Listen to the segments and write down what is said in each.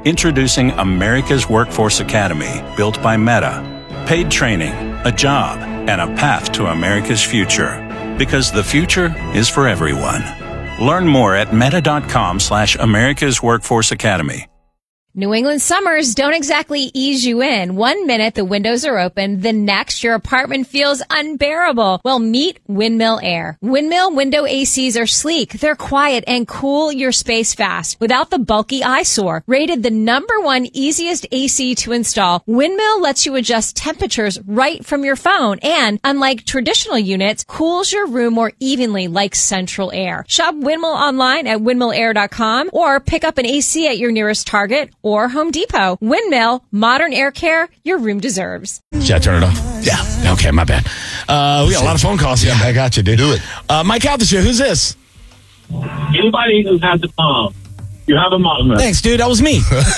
Introducing America's Workforce Academy, built by Meta. Paid training, a job, and a path to America's future. Because the future is for everyone. Learn more at meta.com/America's Workforce Academy. New England summers don't exactly ease you in. 1 minute the windows are open, the next your apartment feels unbearable. Well, meet Windmill Air. Windmill window ACs are sleek, they're quiet, and cool your space fast without the bulky eyesore. Rated the #1 easiest AC to install, Windmill lets you adjust temperatures right from your phone and, unlike traditional units, cools your room more evenly like central air. Shop Windmill online at windmillair.com or pick up an AC at your nearest Target or Home Depot. Windmill, modern air care your room deserves. Should I turn it off? Yeah. Okay, my bad. We got a lot of phone calls. Yeah, I got you, dude. Do it. Mike out the show. Who's this? Anybody who has a mom, you have a mom. Thanks, dude. That was me.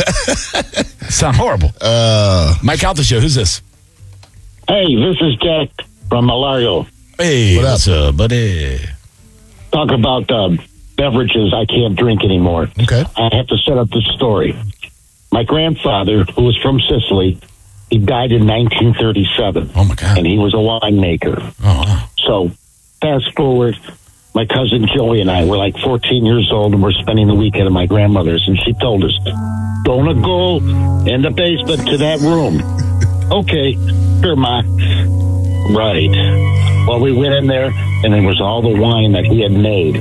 Sound horrible. Mike out the show. Who's this? Hey, this is Jack from Malario. Hey, What up? what's up, buddy? Talk about beverages I can't drink anymore. Okay. I have to set up this story. My grandfather, who was from Sicily, he died in 1937. Oh, my God. And he was a winemaker. Oh, wow. So, fast forward, my cousin Joey and I were like 14 years old, and we're spending the weekend at my grandmother's, and she told us, "Don't go in the basement to that room." Okay, sure, Ma. Right. Well, we went in there, and there was all the wine that he had made,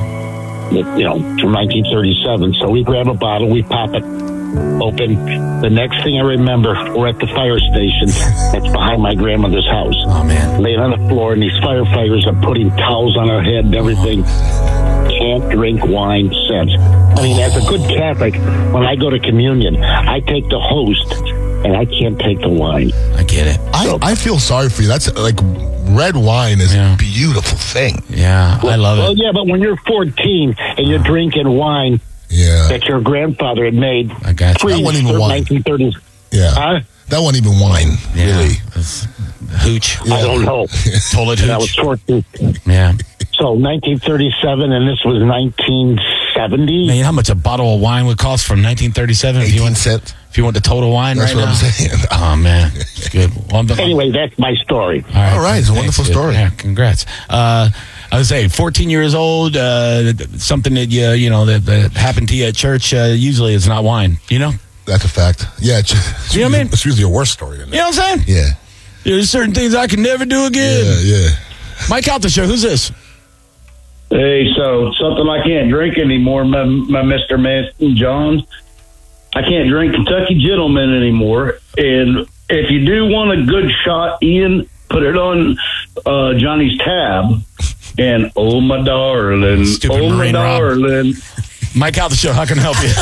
from 1937. So we grab a bottle, we pop it open. The next thing I remember, we're at the fire station that's behind my grandmother's house. Oh, man. Laying on the floor, and these firefighters are putting towels on our head and everything. Can't drink wine since. I mean, as a good Catholic, when I go to communion, I take the host, and I can't take the wine. I get it. I feel sorry for you. That's like red wine is a beautiful thing. Yeah, I love Well, it. yeah, but when you're 14 and you're drinking wine Yeah. that your grandfather had made I got you. That wasn't even wine. 1930s. Yeah. Huh? That wasn't even wine, Yeah. really. It's hooch. I don't know. Toilet And I was hooch. 14. Yeah. So 1937, and this was 1970. Man, you know how much a bottle of wine would cost from 1937 if you 18 went cents. if you went to Total Wine That's right what now? I'm saying. Oh, man. It's good. Well, Anyway, that's my story. All right, it's a wonderful dude. story. Yeah, congrats. I would say 14 years old, something that that happened to you at church, usually it's not wine, you know? That's a fact. Yeah. It's You know what I mean? It's usually a worse story than that. You know what I'm saying? Yeah. There's certain things I can never do again. Yeah. Mike out the show. Who's this? Hey, so something I can't drink anymore, my Mr. Mason John. I can't drink Kentucky Gentleman anymore. And if you do want a good shot, Ian, put it on Johnny's tab. And oh, my darling. Stupid oh, my Marine Rob. darling. Mike out the show. How can I help you?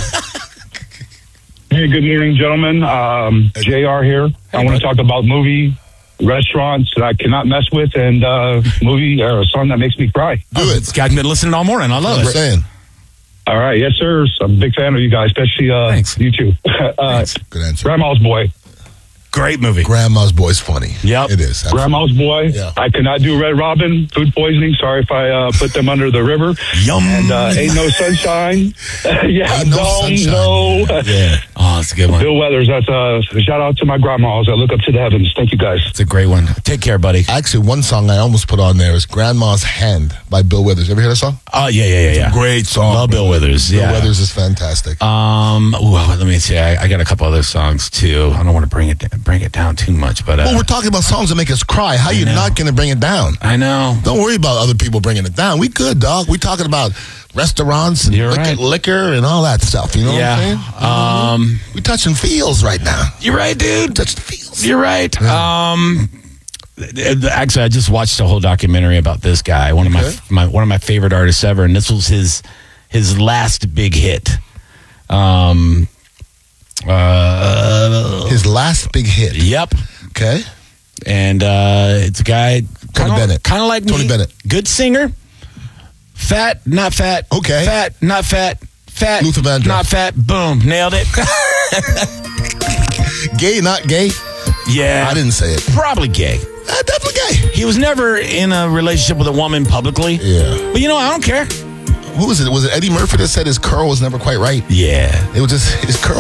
Hey, good morning, gentlemen. JR here. I want to talk about movie, restaurants that I cannot mess with, and movie or a song that makes me cry. Do it. This guy's been listening all morning. I love I'm it. saying. All right, yes, sir. I'm a big fan of you guys, especially Thanks. you two. Good answer. Grandma's Boy. Great movie. Grandma's Boy's funny. Yep. It is. Absolutely. Grandma's Boy. Yeah. I could not do Red Robin. Food poisoning. Sorry if I put them under the river. Yum. And Ain't No Sunshine. Yeah, Ain't No don't Sunshine. know. Yeah. Oh, that's a good one. Bill Weathers. That's a shout out to my grandmas. I look up to the heavens. Thank you, guys. It's a great one. Take care, buddy. Actually, one song I almost put on there is Grandma's Hand by Bill Withers. Ever hear that song? Oh, yeah. Great song. Love Bill Withers. Bill Yeah. Withers is fantastic. Let me see. I got a couple other songs too. I don't want to bring it down too much, but well, we're talking about songs that make us cry. How you know. not going to bring it down? I know. Don't worry about other people bringing it down. We good, dog. We talking about restaurants and You're right. liquor and all that stuff. You know what I'm saying? We touching feels right now. You're right, dude. Touch the feels. You're right. Yeah. Actually, I just watched a whole documentary about this guy. One of one of my favorite artists ever, and this was his last big hit. His last big hit. Yep. Okay. And it's a guy Tony Bennett. kind of like Tony me. Bennett. Good singer. Fat, not fat. Okay. Fat, not fat. Fat, Luther Vandross. not fat. Boom, nailed it. Gay, not gay? Yeah, I didn't say it. probably gay. Definitely gay. He was never in a relationship with a woman publicly. Yeah. But I don't care. Who was it? Was it Eddie Murphy that said his curl was never quite right? Yeah. It was just his curl